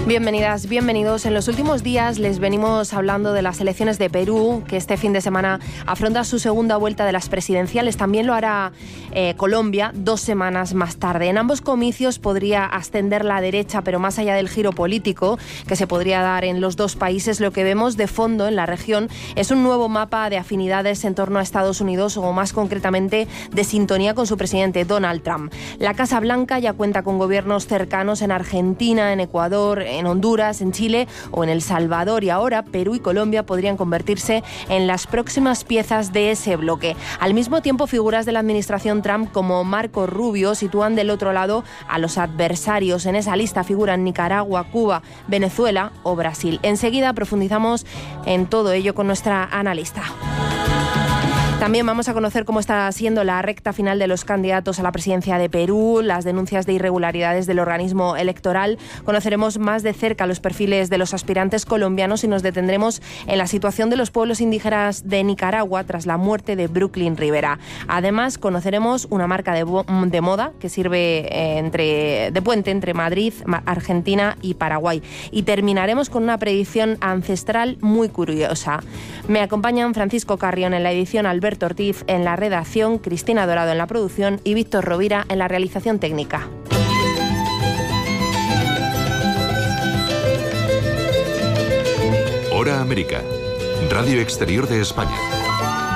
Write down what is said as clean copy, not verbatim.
Bienvenidas, bienvenidos. En los últimos días les venimos hablando de las elecciones de Perú, que este fin de semana afronta su segunda vuelta de las presidenciales. También lo hará Colombia 2 semanas más tarde. En ambos comicios podría ascender la derecha, pero más allá del giro político que se podría dar en los dos países, lo que vemos de fondo en la región es un nuevo mapa de afinidades en torno a Estados Unidos, o más concretamente de sintonía con su presidente Donald Trump. La Casa Blanca ya cuenta con gobiernos cercanos en Argentina, en Ecuador, en Honduras, en Chile o en El Salvador, y ahora Perú y Colombia podrían convertirse en las próximas piezas de ese bloque. Al mismo tiempo, figuras de la administración Trump como Marco Rubio sitúan del otro lado a los adversarios. En esa lista figuran Nicaragua, Cuba, Venezuela o Brasil. Enseguida profundizamos en todo ello con nuestra analista. También vamos a conocer cómo está siendo la recta final de los candidatos a la presidencia de Perú, las denuncias de irregularidades del organismo electoral. Conoceremos más de cerca los perfiles de los aspirantes colombianos y nos detendremos en la situación de los pueblos indígenas de Nicaragua tras la muerte de Brooklyn Rivera. Además, conoceremos una marca de moda que sirve de puente entre Madrid, Argentina y Paraguay. Y terminaremos con una predicción ancestral muy curiosa. Me acompañan Francisco Carrión en la edición, Alberto Ortiz en la redacción, Cristina Dorado en la producción y Víctor Rovira en la realización técnica. Hora América, Radio Exterior de España.